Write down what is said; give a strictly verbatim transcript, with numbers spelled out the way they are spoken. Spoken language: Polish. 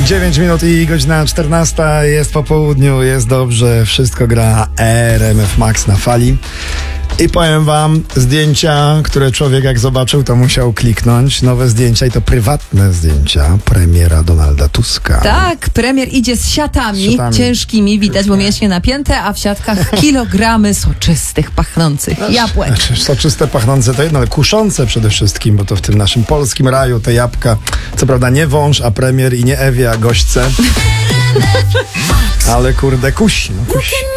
dziewięć minut i godzina czternasta, jest po południu, jest dobrze, wszystko gra R M F Max na fali. I powiem wam, zdjęcia, które człowiek jak zobaczył, to musiał kliknąć. Nowe zdjęcia i to prywatne zdjęcia premiera Donalda Tuska. Tak, premier idzie z siatami, Siatami. ciężkimi, widać, bo mięśnie napięte, a w siatkach kilogramy soczystych, pachnących jabłek. Znaczy, soczyste, pachnące to jedno, ale kuszące przede wszystkim, bo to w tym naszym polskim raju te jabłka, co prawda nie wąż, a premier i nie Ewie, a gośćce. Ale kurde, kusi, no kusi.